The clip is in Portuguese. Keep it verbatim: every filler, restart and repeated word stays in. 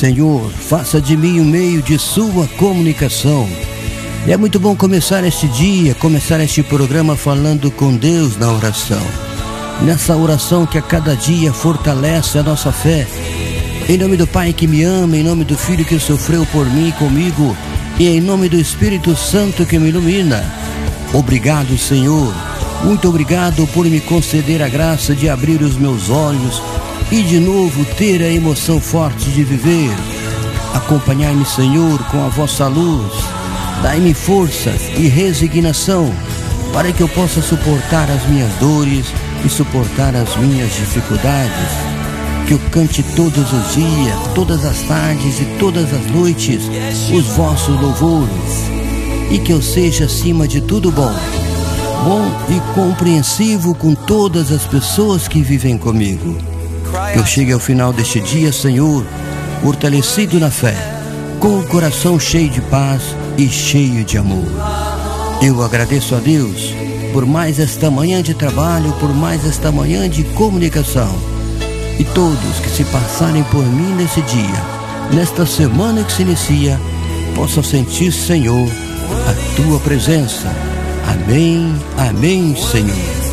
Senhor, faça de mim o meio de sua comunicação. E é muito bom começar este dia, começar este programa falando com Deus na oração. Nessa oração que a cada dia fortalece a nossa fé. Em nome do Pai que me ama, em nome do Filho que sofreu por mim e comigo, e em nome do Espírito Santo que me ilumina. Obrigado, Senhor. Muito obrigado por me conceder a graça de abrir os meus olhos e de novo ter a emoção forte de viver. Acompanhai-me, Senhor, com a vossa luz. Dai-me força e resignação para que eu possa suportar as minhas dores e suportar as minhas dificuldades. Que eu cante todos os dias, todas as tardes e todas as noites os vossos louvores. E que eu seja, acima de tudo, bom, bom e compreensivo com todas as pessoas que vivem comigo. Que eu chegue ao final deste dia, Senhor, fortalecido na fé, com o coração cheio de paz e cheio de amor. Eu agradeço a Deus por mais esta manhã de trabalho, por mais esta manhã de comunicação. E todos que se passarem por mim nesse dia, nesta semana que se inicia, possam sentir, Senhor, a tua presença. Amém, amém, Senhor.